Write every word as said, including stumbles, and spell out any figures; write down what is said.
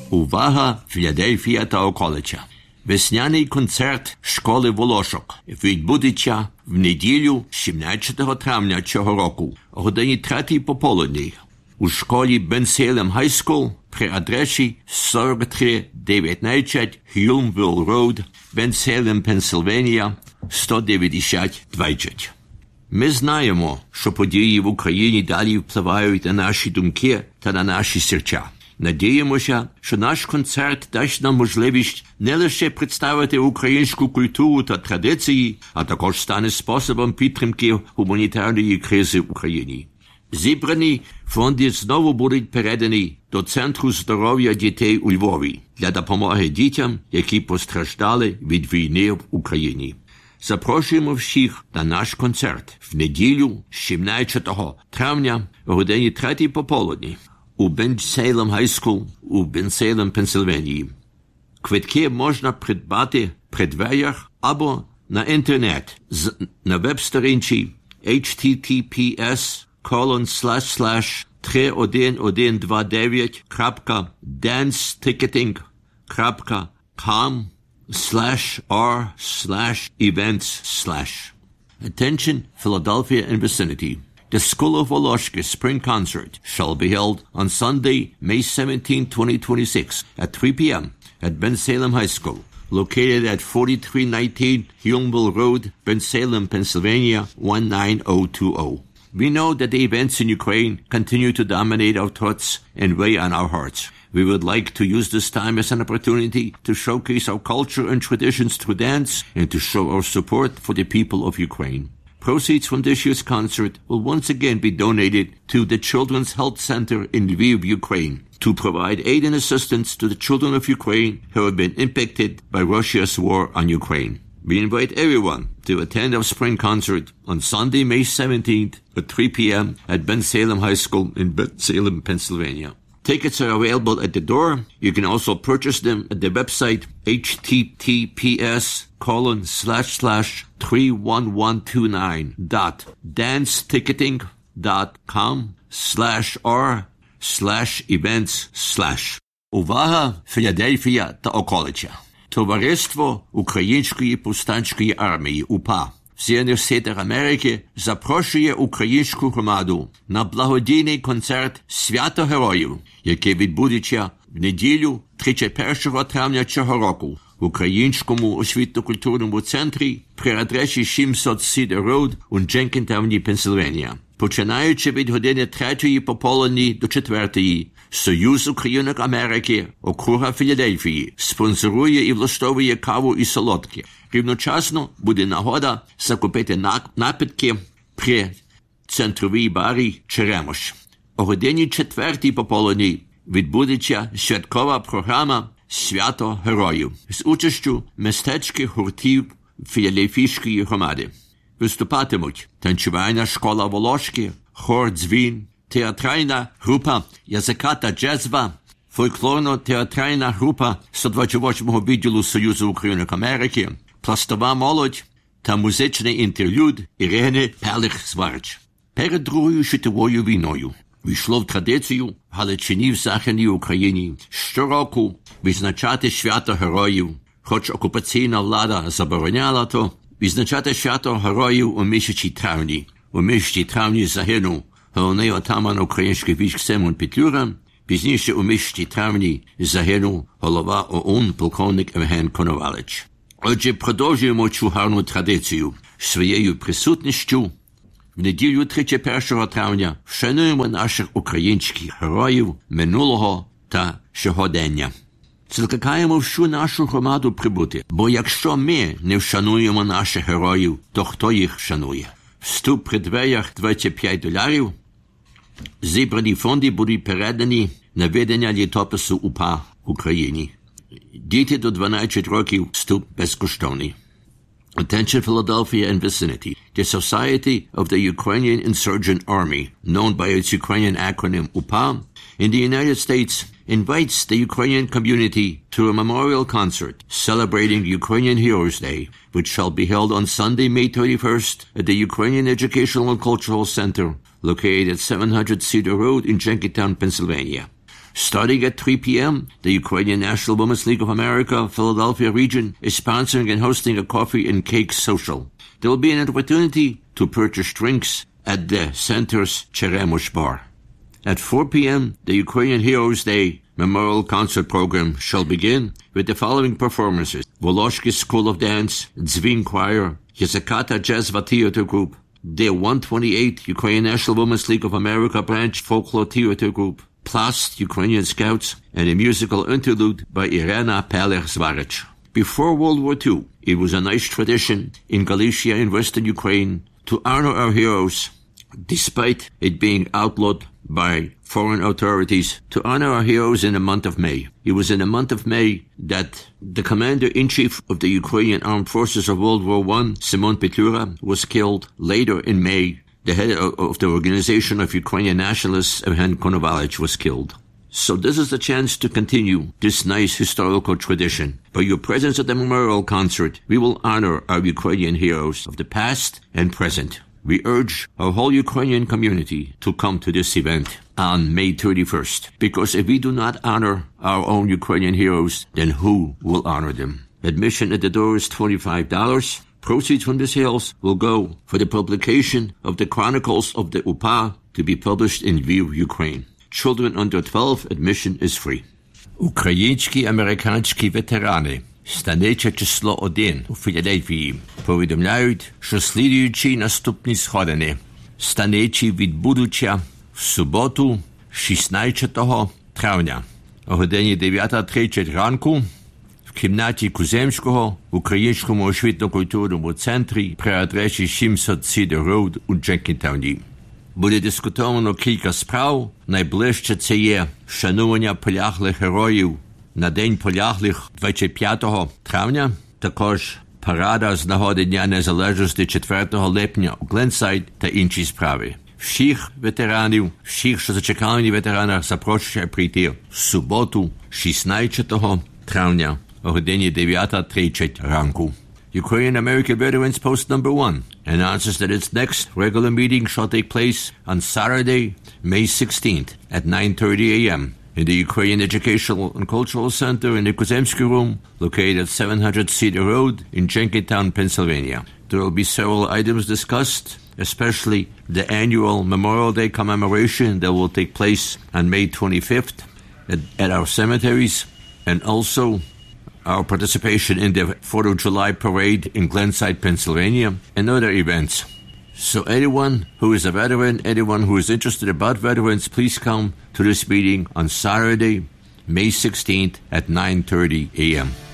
Увага, Філадельфія та околиця. Весняний концерт школи Волошок відбудеться в неділю сімнадцятого травня цього року о годині третій пополудні у школі Bensalem High School при адресі сорок три дев'ятнадцять Hullville Road, Bensalem, Пенсильванія, сто дев'яносто двадцять. Ми знаємо, що події в Україні далі впливають на наші думки та на наші серця. Надіємося, що наш концерт дасть нам можливість не лише представити українську культуру та традиції, а також стане способом підтримки гуманітарної кризи в Україні. Зібрані фонди знову будуть передані до Центру здоров'я дітей у Львові для допомоги дітям, які постраждали від війни в Україні. Запрошуємо всіх на наш концерт в неділю сімнадцятого травня о годині третій пополудні у Bensalem High School у Bensalem, Пенсильванії. Квитки можна придбати при дверях або на інтернет на веб-сторінці ейч ті ті пі ес колон слеш слеш три один один два дев'ять крапка денсticketing крапка ком slash r slash events slash. Attention, Philadelphia and vicinity. The School of Woloshka Spring Concert shall be held on Sunday, May seventeenth, twenty twenty-six at three p.m. at Bensalem High School, located at forty-three nineteen Hullville Road, Bensalem, Pennsylvania, one nine zero two zero. We know that the events in Ukraine continue to dominate our thoughts and weigh on our hearts. We would like to use this time as an opportunity to showcase our culture and traditions through dance and to show our support for the people of Ukraine. Proceeds from this year's concert will once again be donated to the Children's Health Center in Lviv, Ukraine, to provide aid and assistance to the children of Ukraine who have been impacted by Russia's war on Ukraine. We invite everyone to attend our spring concert on Sunday, May seventeenth at three p.m. at Bensalem High School in Bensalem, Pennsylvania. Tickets are available at the door. You can also purchase them at the website H T T P S colon slash slash three one one two nine dot danceticketing dot com slash r slash events slash. Увага, Філадельфія та околиця. Товариство Української повстанської армії УПА в Сполучених Штатах Америки запрошує українську громаду на благодійний концерт «Свято Героїв», який відбудеться в неділю тридцять першого травня цього року в Українському освітньо-культурному центрі при адресі сімсот Cedar Road у Дженкінтауні, Пенсильванія. Починаючи від години третьої пополудні до четвертої, Союз Українок Америки, округа Філадельфії, спонсорує і влаштовує каву і солодке. Рівночасно буде нагода закупити напитки при центровій барі «Черемош». О годині четвертій пополудні відбудеться святкова програма «Свято Героїв» з участю мистецьких гуртів Філадельфійської громади. Виступатимуть танцювальна школа Волошки, хор «Дзвін», театральна група язика та джезва, фольклорно-театральна група сто двадцять восьмого відділу Союзу Українок Америки, пластова молодь та музичний інтерлюд Ірини Пелих-Сварч. Перед Другою світовою війною війшло в традицію в Галичині в Західній Україні щороку відзначати свято героїв, хоч окупаційна влада забороняла то, відзначати свято героїв у місяці травні. У місяці травні загинув головний отаман українських військ Симон Петлюра, пізніше у місяці травні загинув голова ОУН полковник Євген Коновалець. Отже, продовжуємо цю гарну традицію своєю присутністю. В неділю тридцять першого травня вшануємо наших українських героїв минулого та сьогодення. Закликаємо всю нашу громаду прибути, бо якщо ми не вшануємо наших героїв, то хто їх вшанує? Вступ при дверях двадцять п'ять доларів. Зібрані фонди будуть передані на ведення літопису УПА в Україні. Діти до дванадцяти років вступ безкоштовний. Attention, Philadelphia and vicinity. The Society of the Ukrainian Insurgent Army, known by its Ukrainian acronym U P A, in the United States, invites the Ukrainian community to a memorial concert celebrating Ukrainian Heroes Day, which shall be held on Sunday, May thirty-first at the Ukrainian Educational and Cultural Center, located at seven hundred Cedar Road in Jenkintown, Pennsylvania. Starting at three p.m., the Ukrainian National Women's League of America, Philadelphia region, is sponsoring and hosting a coffee and cake social. There will be an opportunity to purchase drinks at the center's Cheremush bar. At four p.m., the Ukrainian Heroes Day Memorial Concert Program shall begin with the following performances: Voloshki School of Dance, Dzvin Choir, Yezakata Jazva Theater Group, the one twenty-eight Ukrainian National Women's League of America Branch Folklore Theater Group, Plast Ukrainian Scouts, and a musical interlude by Irena Pelech-Zvarich. Before World War Two, it was a nice tradition in Galicia in western Ukraine to honor our heroes, despite it being outlawed by foreign authorities, to honor our heroes in the month of May. It was in the month of May that the commander-in-chief of the Ukrainian Armed Forces of World War One, Simon Petlura, was killed. Later in May, the head of the Organization of Ukrainian Nationalists, Evhen Konovalych, was killed. So this is the chance to continue this nice historical tradition. By your presence at the memorial concert, we will honor our Ukrainian heroes of the past and present. We urge our whole Ukrainian community to come to this event on May thirty-first, because if we do not honor our own Ukrainian heroes, then who will honor them? Admission at the door is twenty-five dollars. Proceeds from the sales will go for the publication of the Chronicles of the U P A to be published in Lviv, Ukraine. Children under twelve, admission is free. Українські американські ветерани станиче число один у Філадельфії повідомляють, що слідуючі наступні сходини станичі відбудуться в суботу, шістнадцятого травня, о годині дев'ята тридцять ранку в кімнаті Куземського в Українському освітньо-культурному центрі при адресі сімсот Cedar Road у Дженкінтауні. Буде дискутовано кілька справ. Найближче це є вшанування поляглих героїв на День поляглих двадцять п'ятого травня. Також парада з нагоди Дня Незалежності четвертого липня у Гленсайд та інші справи. Всіх ветеранів, всіх, що зацікавлені ветеранах, запрошує прийти в суботу, шістнадцятого травня, о годині дев'ята тридцять ранку. Ukrainian American Veterans Post Number One announces that its next regular meeting shall take place on Saturday, May sixteenth at nine thirty a.m. in the Ukrainian Educational and Cultural Center in the Kuzemsky Room, located at seven hundred Cedar Road in Jenkintown, Pennsylvania. There will be several items discussed, especially the annual Memorial Day commemoration that will take place on May twenty-fifth at, at our cemeteries, and also our participation in the fourth of July parade in Glenside, Pennsylvania, and other events. So anyone who is a veteran, anyone who is interested about veterans, please come to this meeting on Saturday, May sixteenth at nine thirty a.m.